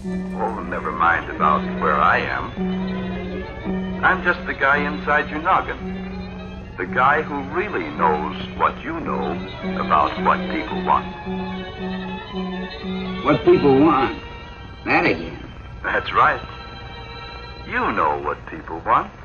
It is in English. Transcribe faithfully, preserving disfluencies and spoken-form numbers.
Oh, never mind about where I am. I'm just the guy inside your noggin. The guy who really knows what you know about what people want. What people want? That again. That's right. You know what people want.